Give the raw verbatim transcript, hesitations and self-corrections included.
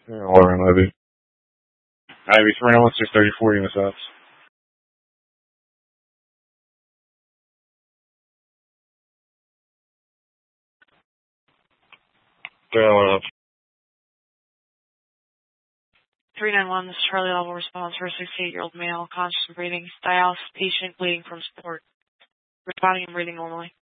Yeah, Lauren Levy. Ivy three nine one six thirty four units out. Yeah, three nine one, this is Charlie Level response for a sixty-eight-year-old male, conscious and breathing, dialysis patient, waiting for support. Responding and breathing normally.